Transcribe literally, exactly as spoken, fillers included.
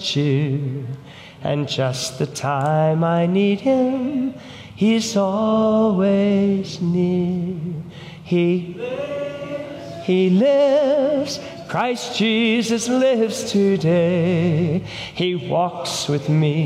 cheer. And just the time I need him, he's always near. He, he lives, Christ Jesus lives today. He walks with me